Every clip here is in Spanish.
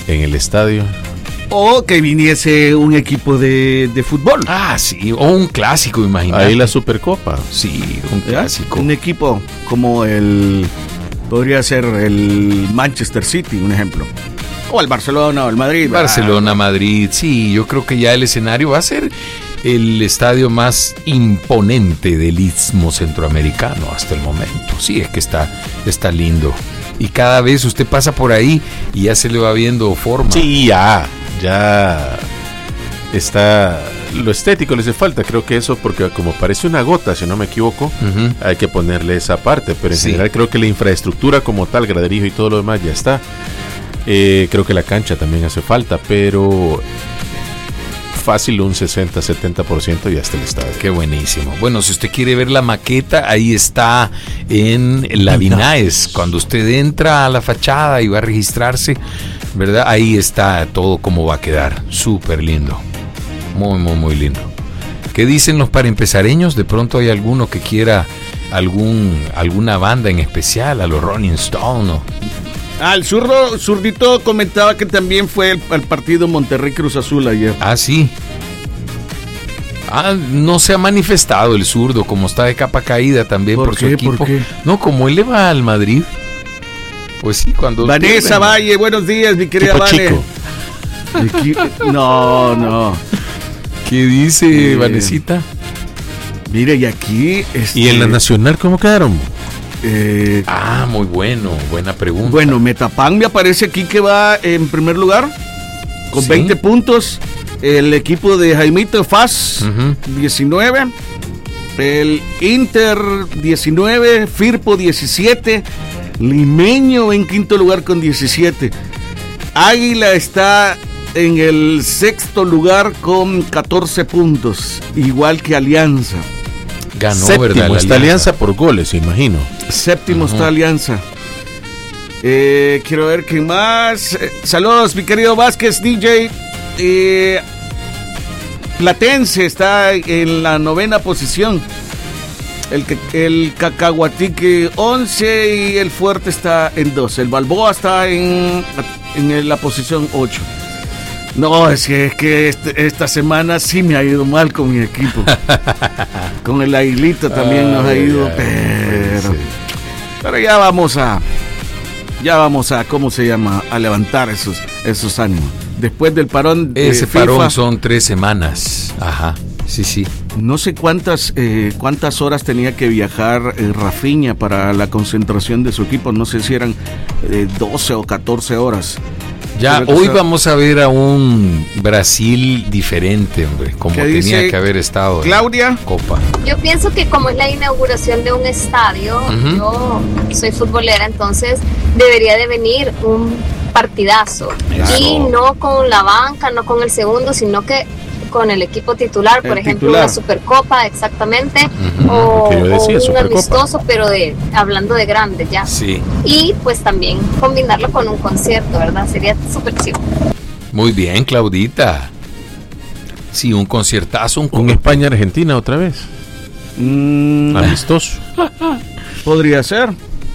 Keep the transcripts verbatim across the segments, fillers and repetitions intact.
en el estadio. O que viniese un equipo de, de fútbol. Ah, sí, o un clásico, imagínate. Ahí la Supercopa. Sí, un clásico. Un equipo como el... Podría ser el Manchester City, un ejemplo. O el Barcelona o el Madrid. Barcelona, Madrid, sí, yo creo que ya el escenario va a ser el estadio más imponente del Istmo Centroamericano hasta el momento. Sí, es que está, está lindo. Y cada vez usted pasa por ahí y ya se le va viendo forma. Sí, ya, ya está. Lo estético le hace falta, creo que eso, porque como parece una gota, si no me equivoco, uh-huh. hay que ponerle esa parte, pero en sí. general creo que la infraestructura como tal, graderío y todo lo demás ya está. Eh, creo que la cancha también hace falta, pero fácil un sesenta a setenta por ciento ya está el estadio. Qué buenísimo. Bueno, si usted quiere ver la maqueta, ahí está en la Vinaes. Cuando usted entra a la fachada y va a registrarse, ¿verdad? Ahí está todo cómo va a quedar. Súper lindo. Muy, muy, muy lindo. ¿Qué dicen los paraempezareños? De pronto hay alguno que quiera algún alguna banda en especial, a los Rolling Stones, ¿no? Ah, el zurdo, zurdito comentaba que también fue el, el partido Monterrey Cruz Azul ayer. Ah, sí. Ah, no se ha manifestado el zurdo, como está de capa caída también por, por qué, su equipo. ¿Por qué? No, como él le va al Madrid. Pues sí, cuando... Vanessa pierden. Valle, buenos días, mi querida Vane. No, no. ¿Qué dice eh, Vanesita? Mire, y aquí... Este... ¿Y en la Nacional cómo quedaron? Eh, ah, muy bueno, buena pregunta. Bueno, Metapan me aparece aquí que va en primer lugar con ¿sí? veinte puntos. El equipo de Jaimito Faz, uh-huh. diecinueve. El Inter, diecinueve. Firpo, diecisiete. Limeño en quinto lugar con diecisiete. Águila está en el sexto lugar con catorce puntos, igual que Alianza. Ganó, séptimo, ¿verdad? La está alianza. alianza por goles, imagino. Séptimo uh-huh. está Alianza. Eh, quiero ver quién más. Eh, saludos, mi querido Vázquez, D J. Eh, Platense está en la novena posición. El, el Cacahuatique once y el Fuerte está en doce. El Balboa está en, en la posición ocho. No, es que, es que este, esta semana sí me ha ido mal con mi equipo. Con el Aguilita también ay, nos ha ido, ay, pero, sí. pero ya vamos a, ya vamos a, ¿cómo se llama? A levantar esos, esos ánimos. Después del parón de Ese FIFA, parón son tres semanas. Ajá, sí, sí. No sé cuántas, eh, cuántas horas tenía que viajar eh, Rafinha para la concentración de su equipo. No sé si eran eh, doce o catorce horas. Ya, hoy sea, vamos a ver a un Brasil diferente, hombre, como tenía que haber estado Claudia en Copa. Yo pienso que como es la inauguración de un estadio, uh-huh. yo soy futbolera, entonces debería de venir un partidazo. Claro. Y no con la banca, no con el segundo, sino que con el equipo titular, por el ejemplo, titular. Una Supercopa, exactamente, uh-huh. o, decía, o un Supercopa. Amistoso, pero de hablando de grande ya. Sí. Y pues también combinarlo con un concierto, ¿verdad? Sería súper chido. Muy bien, Claudita. Sí, un conciertazo, un, un España-Argentina otra vez. Mm. Amistoso. Podría ser.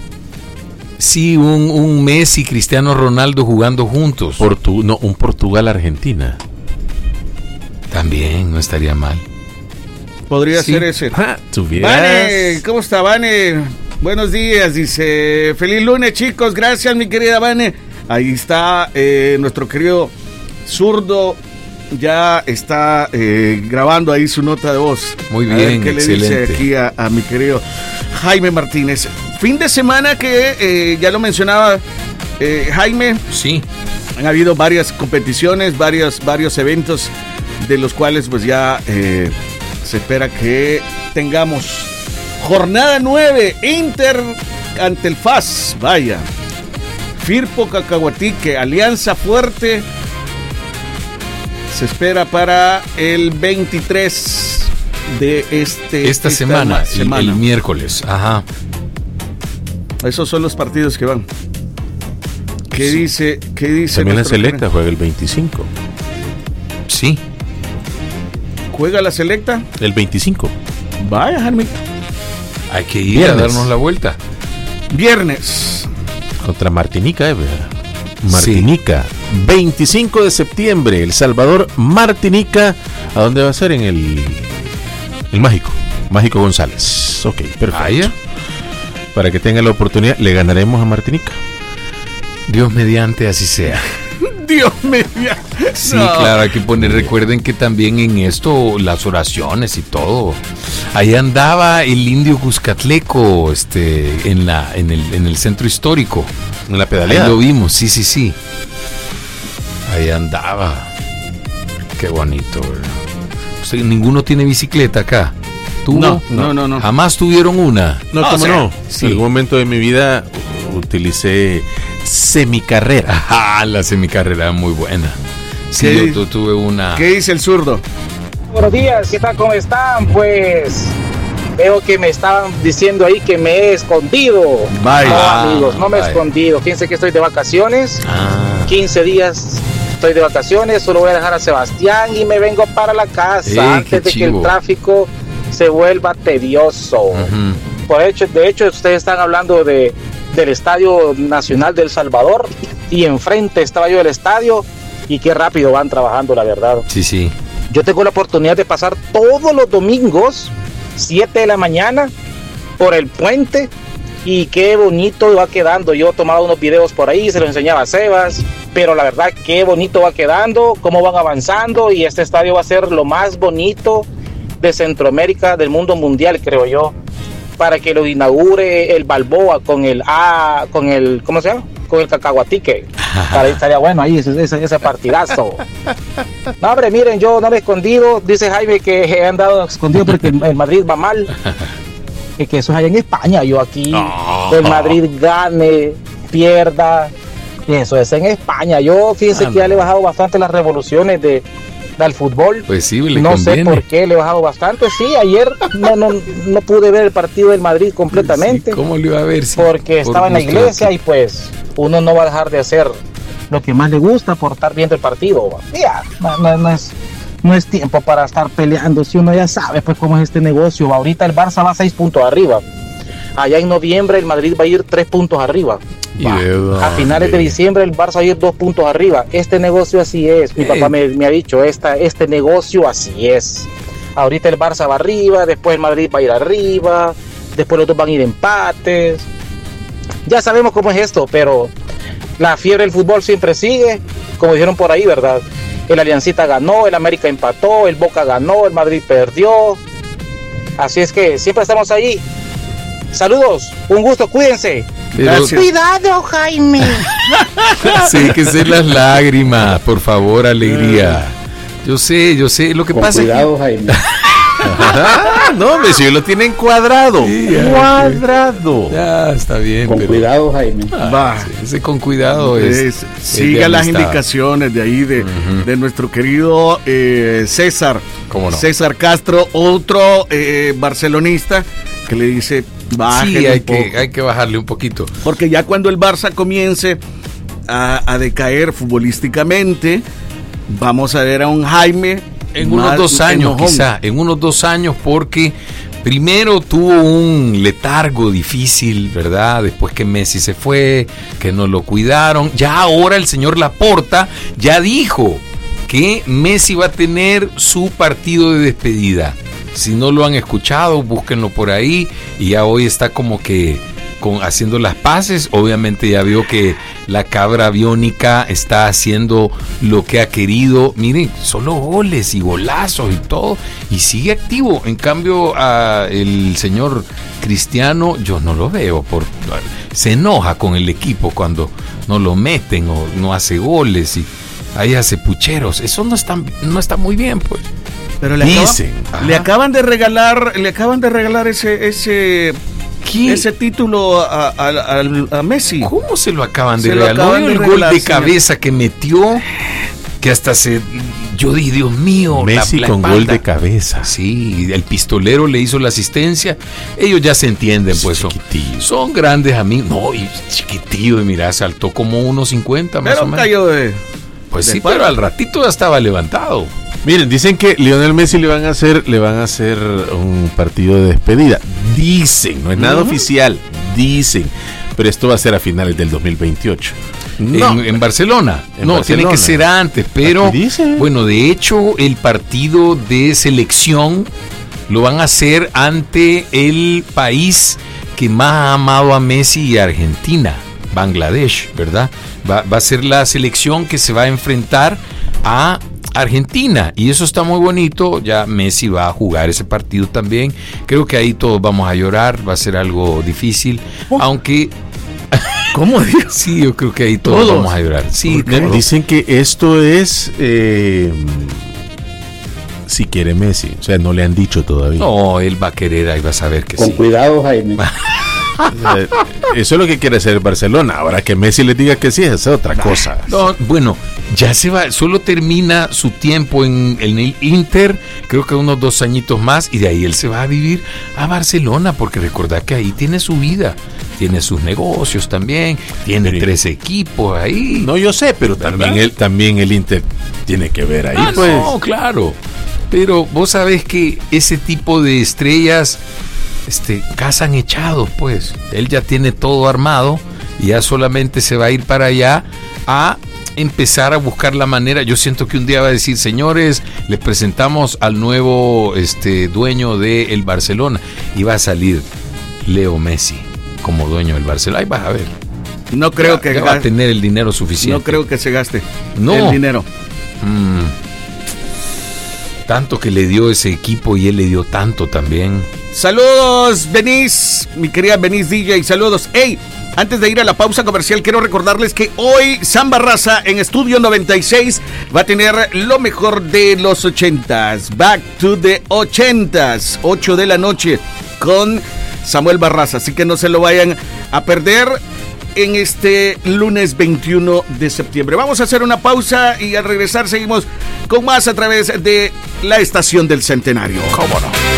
Sí, un, un Messi, Cristiano Ronaldo jugando juntos. Portu- no, un Portugal-Argentina. También no estaría mal. Podría sí. ser ese. Ah, Vane, ¿cómo está, Vane? Buenos días, dice. Feliz lunes, chicos. Gracias, mi querida Vane. Ahí está eh, nuestro querido zurdo. Ya está eh, grabando ahí su nota de voz. Muy bien, ¿qué excelente. Le dice aquí a, a mi querido Jaime Martínez? Fin de semana que eh, ya lo mencionaba eh, Jaime. Sí. Han habido varias competiciones, varios, varios eventos, de los cuales pues ya eh, se espera que tengamos jornada nueve, Inter ante el F A S, vaya, Firpo Cacahuatique, Alianza Fuerte, se espera para el veintitrés de este esta, esta semana, semana. El, el miércoles, ajá. Esos son los partidos que van. ¿Qué sí. dice? ¿Qué dice? También la Selecta juega el veinticinco. Sí. ¿Juega la Selecta? El veinticinco. Vaya, Jaime. Hay que ir Viernes. a darnos la vuelta. Viernes. Contra Martinica, eh, Martinica. Sí. veinticinco de septiembre, El Salvador, Martinica. ¿A dónde va a ser? En el, el Mágico. Mágico González. Ok, perfecto. Vaya. Para que tenga la oportunidad, le ganaremos a Martinica. Dios mediante, así sea. Dios mediante. Sí, no. Claro, hay que poner, recuerden que también en esto, las oraciones y todo. Ahí andaba el indio Cuscatleco, este, en la, en el, en el centro histórico. En la pedaleada. Ahí lo vimos, sí, sí, sí. Ahí andaba. Qué bonito, ¿verdad? O sea, ninguno tiene bicicleta acá. ¿Tuvo? No, no, no, no. ¿Jamás tuvieron una? No, no ¿cómo o sea, no? Sí. En algún momento de mi vida utilicé semicarrera. Ah, la semicarrera muy buena. Sí, yo tuve una. ¿Qué dice el zurdo? Buenos días, ¿qué tal? ¿Cómo están? Pues veo que me estaban diciendo ahí que me he escondido. Bye. No, Ah, amigos, no me bye. he escondido. Fíjense que estoy de vacaciones. Ah. quince días estoy de vacaciones. Solo voy a dejar a Sebastián y me vengo para la casa Ey, antes de chivo. que el tráfico se vuelva tedioso. Uh-huh. Por hecho, de hecho, ustedes están hablando de, del Estadio Nacional de El Salvador y enfrente estaba yo del estadio y qué rápido van trabajando, la verdad. Sí, sí. Yo tengo la oportunidad de pasar todos los domingos, siete de la mañana, por el puente y qué bonito va quedando. Yo tomaba unos videos por ahí, se los enseñaba a Sebas, pero la verdad qué bonito va quedando, cómo van avanzando y este estadio va a ser lo más bonito de Centroamérica, del mundo mundial, creo yo, para que lo inaugure el Balboa con el A, con el, ¿cómo se llama? Con el Cacahuatique. Para estaría bueno ahí ese, ese, ese partidazo. No, hombre, miren, yo no me he escondido. Dice Jaime que he andado escondido porque el, el Madrid va mal. Y que eso es allá en España. Yo aquí, oh. el Madrid gane, pierda. Eso es en España. Yo fíjense ah, que ya le he bajado bastante las revoluciones de del fútbol. Pues sí, le no conviene. sé por qué le he bajado bastante. Sí, ayer no no no pude ver el partido del Madrid completamente. Sí, ¿cómo lo iba a ver? Sí, porque por estaba en la iglesia y pues uno no va a dejar de hacer lo que más le gusta por estar viendo el partido. Ya, no, no, no es no es tiempo para estar peleando. Si uno ya sabe pues cómo es este negocio. Ahorita el Barça va seis puntos arriba. Allá en noviembre el Madrid va a ir tres puntos arriba. Va. A finales de diciembre el Barça va a ir dos puntos arriba. Este negocio así es. Mi hey. papá me, me ha dicho, esta, este negocio así es. Ahorita el Barça va arriba, después el Madrid va a ir arriba, después los dos van a ir empates. Ya sabemos cómo es esto, pero la fiebre del fútbol siempre sigue, como dijeron por ahí, ¿verdad? El Aliancita ganó, el América empató, el Boca ganó, el Madrid perdió. Así es que siempre estamos ahí. Saludos, un gusto, cuídense. Pero... Cuidado, Jaime. Sí, que ser las lágrimas, por favor, alegría. Yo sé, yo sé, lo que Con pasa cuidado, es que... Jaime. Ah, no, hombre, si lo tienen cuadrado. Sí, ya, cuadrado. Ya, está bien. Con pero... cuidado, Jaime. Ah, Va. Sí, ese con cuidado es. es siga es las indicaciones de ahí de, uh-huh. de nuestro querido eh, César. ¿Cómo no? César Castro, otro eh, barcelonista que le dice, bájale sí, hay un poco. que, hay que bajarle un poquito. Porque ya cuando el Barça comience a, a decaer futbolísticamente, vamos a ver a un Jaime en unos dos años, enojón. quizá, en unos dos años, porque primero tuvo un letargo difícil, ¿verdad? Después que Messi se fue, que no lo cuidaron. Ya ahora el señor Laporta ya dijo que Messi va a tener su partido de despedida. Si no lo han escuchado, búsquenlo por ahí. Y ya hoy está como que con, haciendo las paces. Obviamente ya vio que la cabra biónica está haciendo lo que ha querido. Miren, solo goles y golazos y todo. Y sigue activo. En cambio, a el señor Cristiano, yo no lo veo. Por, se enoja con el equipo cuando no lo meten o no hace goles. Y ahí hace pucheros. Eso no está, no está muy bien, pues. Pero le, Dicen, acaban, le acaban de regalar, le acaban de regalar ese ese ¿Qué? ese título a, a, a, a Messi. ¿Cómo se lo acaban de se regalar? acaban ¿No de el regalar, gol de señor? cabeza que metió? Que hasta se... Yo di, Dios mío. Messi la, la con espalda. Gol de cabeza. Sí, el pistolero le hizo la asistencia. Ellos ya se entienden, pues. Son, son grandes amigos. No, y chiquitillo, y mira, saltó como unos cincuenta más Pero o menos. Cayó de, pues de sí, cuadro. Pero al ratito ya estaba levantado. Miren, dicen que Lionel Messi le van a hacer, le van a hacer un partido de despedida. Dicen, no es nada uh-huh. oficial, dicen, pero esto va a ser a finales del dos mil veintiocho. no. en, en Barcelona. En no, Barcelona. Tiene que ser antes, pero bueno, de hecho el partido de selección lo van a hacer ante el país que más ha amado a Messi y a Argentina, Bangladesh, ¿verdad? Va, va a ser la selección que se va a enfrentar a Argentina, y eso está muy bonito. Ya Messi va a jugar ese partido también. Creo que ahí todos vamos a llorar, va a ser algo difícil, oh. aunque... ¿Cómo? Sí, yo creo que ahí todos, ¿Todos? vamos a llorar. Sí, dicen que esto es... Eh, si quiere Messi, o sea, no le han dicho todavía. No, él va a querer, ahí va a saber que Con sí. Con cuidado, Jaime. Eso es lo que quiere hacer Barcelona. Ahora que Messi le diga que sí, es otra cosa. No, bueno, ya se va, solo termina su tiempo en, en el Inter, creo que unos dos añitos más, y de ahí él se va a vivir a Barcelona, porque recordad que ahí tiene su vida, tiene sus negocios también, tiene sí. tres equipos ahí. No, yo sé, pero también el, también el Inter tiene que ver ahí. Ah, pues. No, claro. Pero vos sabés que ese tipo de estrellas este, cazan echados, pues. Él ya tiene todo armado y ya solamente se va a ir para allá a empezar a buscar la manera. Yo siento que un día va a decir, señores, les presentamos al nuevo este, dueño del Barcelona, y va a salir Leo Messi como dueño del Barcelona. Ahí vas a ver. No creo ya, que ya va a tener el dinero suficiente. No creo que se gaste no. el dinero. Mm. Tanto que le dio ese equipo y él le dio tanto también. Saludos, Benis, mi querida Benis D J, saludos. Hey, antes de ir a la pausa comercial, quiero recordarles que hoy Samba Raza en Estudio noventa y seis va a tener lo mejor de los ochentas. Back to the ochentas, ocho de la noche, con Samuel Barraza. Así que no se lo vayan a perder en este lunes veintiuno de septiembre. Vamos a hacer una pausa y al regresar seguimos con más a través de la Estación del Centenario. ¿Cómo no?